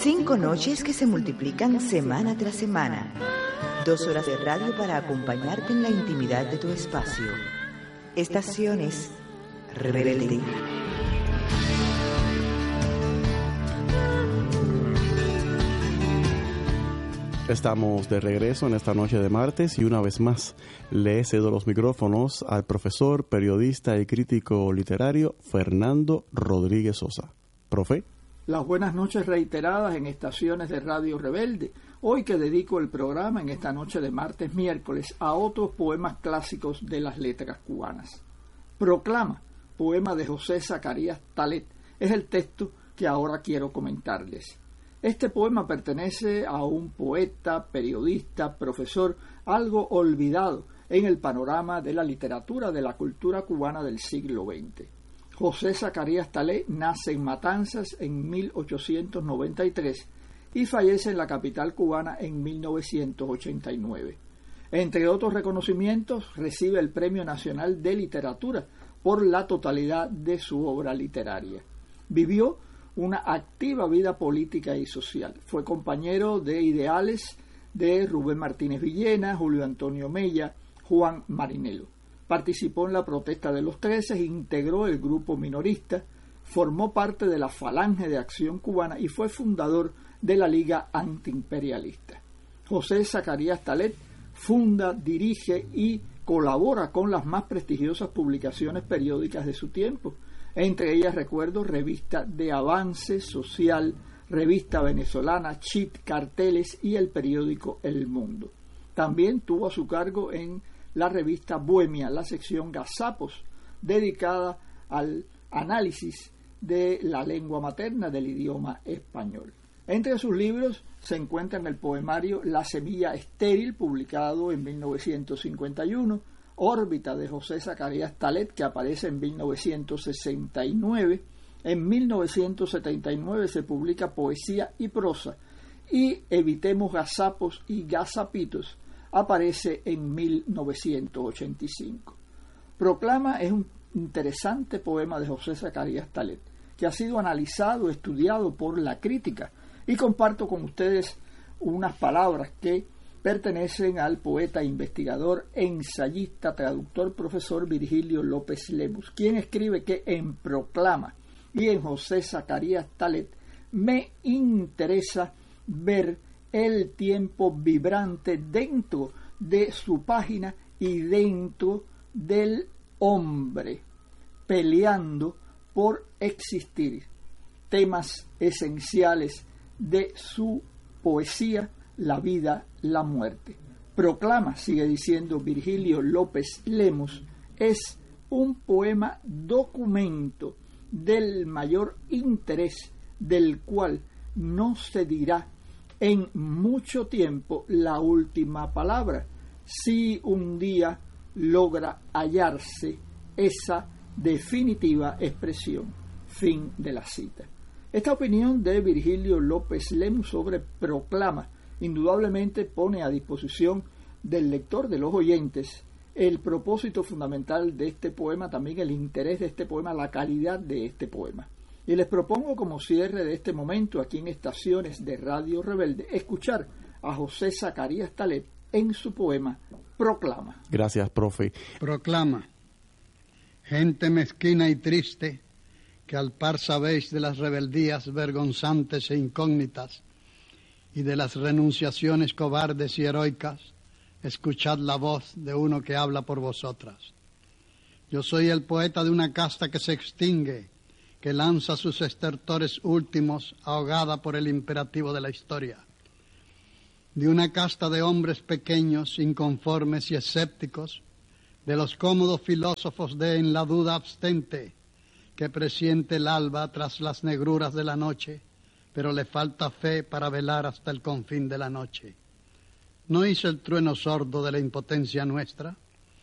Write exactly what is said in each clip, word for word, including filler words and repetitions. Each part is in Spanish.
Cinco noches que se multiplican semana tras semana. Dos horas de radio para acompañarte en la intimidad de tu espacio. Estaciones Rebelde. Estamos de regreso en esta noche de martes y una vez más le cedo los micrófonos al profesor, periodista y crítico literario Fernando Rodríguez Sosa. Profe. Las buenas noches reiteradas en Estaciones de Radio Rebelde. Hoy que dedico el programa en esta noche de martes miércoles a otros poemas clásicos de las letras cubanas. Proclama, poema de José Zacarías Talet, es el texto que ahora quiero comentarles. Este poema pertenece a un poeta, periodista, profesor, algo olvidado en el panorama de la literatura de la cultura cubana del siglo veinte. José Zacarías Talet nace en Matanzas en mil ochocientos noventa y tres y fallece en la capital cubana en mil novecientos ochenta y nueve. Entre otros reconocimientos, recibe el Premio Nacional de Literatura por la totalidad de su obra literaria. Vivió una activa vida política y social. Fue compañero de ideales de Rubén Martínez Villena, Julio Antonio Mella, Juan Marinelo. Participó en la protesta de los trece, integró el grupo minorista, formó parte de la Falange de Acción Cubana y fue fundador de la Liga Antiimperialista. José Zacarías Talet funda, dirige y colabora con las más prestigiosas publicaciones periódicas de su tiempo. Entre ellas recuerdo Revista de Avance Social, Revista Venezolana, Chit, Carteles y el periódico El Mundo. También tuvo a su cargo en la revista Bohemia, la sección Gazapos, dedicada al análisis de la lengua materna del idioma español. Entre sus libros se encuentran el poemario La semilla estéril, publicado en mil novecientos cincuenta y uno, Órbita de José Zacarías Talet, que aparece en mil novecientos sesenta y nueve. En mil novecientos setenta y nueve se publica Poesía y prosa, y Evitemos gazapos y gazapitos aparece en mil novecientos ochenta y cinco. Proclama es un interesante poema de José Zacarías Talet, que ha sido analizado, estudiado por la crítica, y comparto con ustedes unas palabras que pertenecen al poeta, investigador, ensayista, traductor, profesor Virgilio López Lemus, quien escribe que en Proclama y en José Zacarías Talet me interesa ver el tiempo vibrante dentro de su página y dentro del hombre, peleando por existir. Temas esenciales de su poesía, la vida, la muerte. Proclama, sigue diciendo Virgilio López Lemus, es un poema documento del mayor interés, del cual no se dirá en mucho tiempo la última palabra, si un día logra hallarse esa definitiva expresión. Fin de la cita. Esta opinión de Virgilio López Lemus sobre Proclama indudablemente pone a disposición del lector, de los oyentes, el propósito fundamental de este poema, también el interés de este poema, la calidad de este poema. Y les propongo como cierre de este momento aquí en Estaciones de Radio Rebelde escuchar a José Zacarías Talet en su poema Proclama. Gracias, profe. Proclama. Gente mezquina y triste, que al par sabéis de las rebeldías vergonzantes e incógnitas y de las renunciaciones cobardes y heroicas, escuchad la voz de uno que habla por vosotras. Yo soy el poeta de una casta que se extingue, que lanza sus estertores últimos ahogada por el imperativo de la historia. De una casta de hombres pequeños, inconformes y escépticos, de los cómodos filósofos de en la duda abstente, que presiente el alba tras las negruras de la noche, pero le falta fe para velar hasta el confín de la noche. ¿No hizo el trueno sordo de la impotencia nuestra?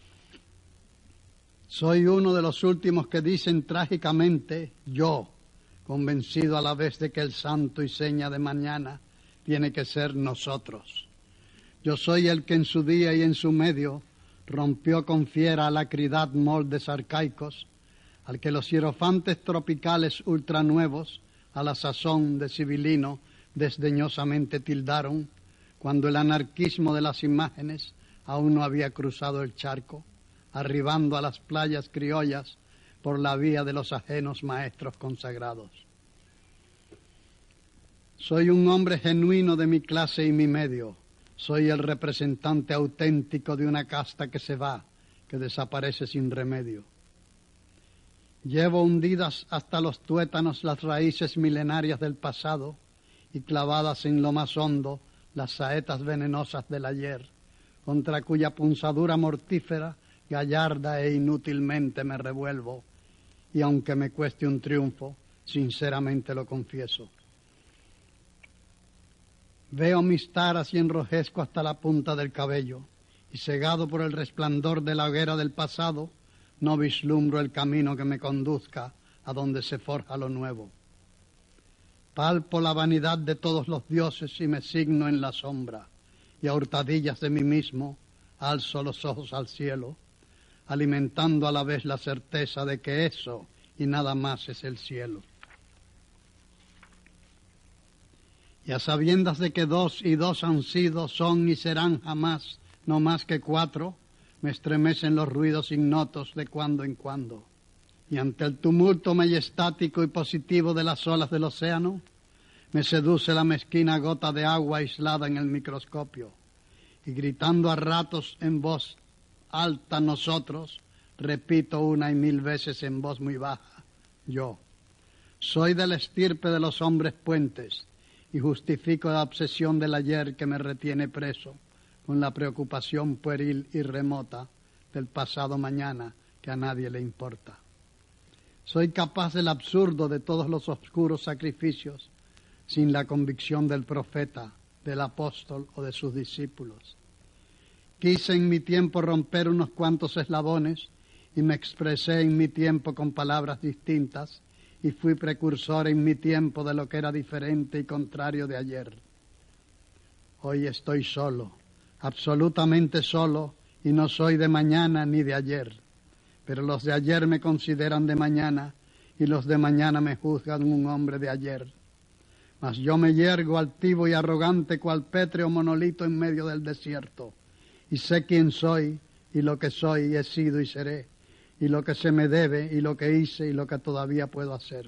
Soy uno de los últimos que dicen trágicamente, yo, convencido a la vez de que el santo y seña de mañana tiene que ser nosotros. Yo soy el que en su día y en su medio rompió con fiera alacridad moldes arcaicos, al que los hierofantes tropicales ultranuevos, a la sazón de civilino, desdeñosamente tildaron cuando el anarquismo de las imágenes aún no había cruzado el charco, arribando a las playas criollas por la vía de los ajenos maestros consagrados. Soy un hombre genuino de mi clase y mi medio. Soy el representante auténtico de una casta que se va, que desaparece sin remedio. Llevo hundidas hasta los tuétanos las raíces milenarias del pasado y clavadas en lo más hondo las saetas venenosas del ayer, contra cuya punzadura mortífera, gallarda e inútilmente me revuelvo, y aunque me cueste un triunfo, sinceramente lo confieso. Veo mis taras y enrojezco hasta la punta del cabello, y cegado por el resplandor de la hoguera del pasado, no vislumbro el camino que me conduzca a donde se forja lo nuevo. Palpo la vanidad de todos los dioses y me signo en la sombra, y a hurtadillas de mí mismo alzo los ojos al cielo, alimentando a la vez la certeza de que eso y nada más es el cielo. Y a sabiendas de que dos y dos han sido, son y serán jamás, no más que cuatro, me estremecen los ruidos ignotos de cuando en cuando. Y ante el tumulto majestático y positivo de las olas del océano, me seduce la mezquina gota de agua aislada en el microscopio. Y gritando a ratos en voz alta nosotros, repito una y mil veces en voz muy baja, yo. Soy de la estirpe de los hombres puentes, y justifico la obsesión del ayer que me retiene preso con la preocupación pueril y remota del pasado mañana que a nadie le importa. Soy capaz del absurdo de todos los oscuros sacrificios sin la convicción del profeta, del apóstol o de sus discípulos. Quise en mi tiempo romper unos cuantos eslabones y me expresé en mi tiempo con palabras distintas y fui precursor en mi tiempo de lo que era diferente y contrario de ayer. Hoy estoy solo, absolutamente solo, y no soy de mañana ni de ayer, pero los de ayer me consideran de mañana y los de mañana me juzgan un hombre de ayer. Mas yo me yergo altivo y arrogante cual pétreo monolito en medio del desierto, y sé quién soy y lo que soy y he sido y seré, y lo que se me debe, y lo que hice, y lo que todavía puedo hacer.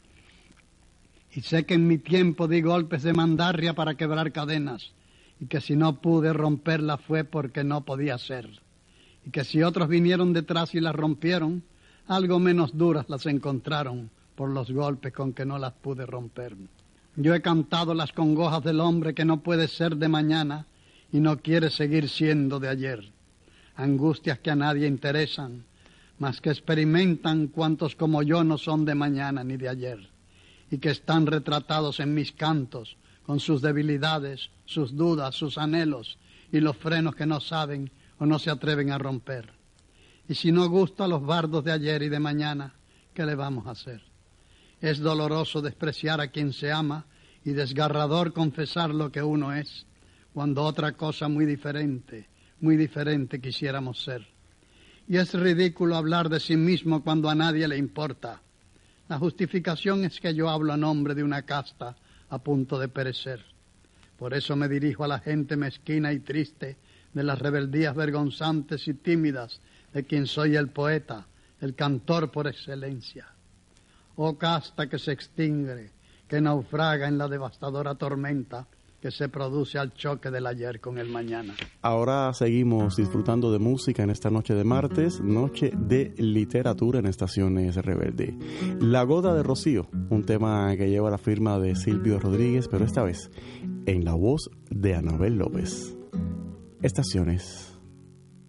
Y sé que en mi tiempo di golpes de mandarria para quebrar cadenas, y que si no pude romperlas fue porque no podía ser, y que si otros vinieron detrás y las rompieron, algo menos duras las encontraron por los golpes con que no las pude romper. Yo he cantado las congojas del hombre que no puede ser de mañana y no quiere seguir siendo de ayer, angustias que a nadie interesan, mas que experimentan cuantos como yo no son de mañana ni de ayer, y que están retratados en mis cantos, con sus debilidades, sus dudas, sus anhelos, y los frenos que no saben o no se atreven a romper. Y si no gusta los bardos de ayer y de mañana, ¿qué le vamos a hacer? Es doloroso despreciar a quien se ama y desgarrador confesar lo que uno es, cuando otra cosa muy diferente, muy diferente quisiéramos ser. Y es ridículo hablar de sí mismo cuando a nadie le importa. La justificación es que yo hablo a nombre de una casta a punto de perecer. Por eso me dirijo a la gente mezquina y triste de las rebeldías vergonzantes y tímidas de quien soy el poeta, el cantor por excelencia. Oh casta que se extingue, que naufraga en la devastadora tormenta que se produce al choque del ayer con el mañana. Ahora seguimos disfrutando de música en esta noche de martes, noche de literatura en Estaciones Rebelde. La Goda de Rocío, un tema que lleva la firma de Silvio Rodríguez, pero esta vez en la voz de Anabel López. Estaciones